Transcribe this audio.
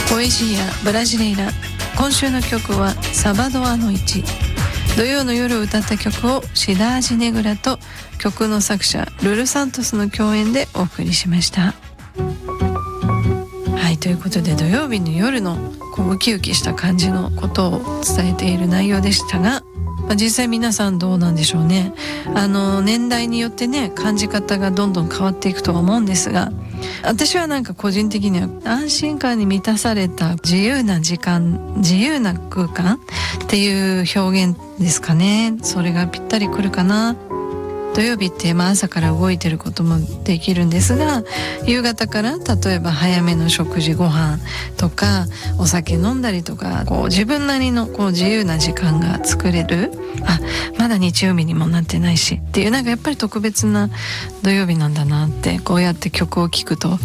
ポエシーやブラジレイラ。今週の曲はサバドアノイチ。土曜の夜を歌った曲をシダージネグラと曲の作者ルルサントスの共演でお送りしました。はい、ということで土曜日の夜のウキウキした感じのことを伝えている内容でしたが、実際皆さんどうなんでしょうね。年代によってね、感じ方がどんどん変わっていくとは思うんですが、私はなんか個人的には安心感に満たされた自由な時間、自由な空間っていう表現ですかね。それがぴったりくるかな。土曜日って朝から動いてることもできるんですが、夕方から例えば早めの食事、ご飯とかお酒飲んだりとか、自分なりの自由な時間が作れる。まだ日曜日にもなってないしっていう、なんかやっぱり特別な土曜日なんだなって、こうやって曲を聴くと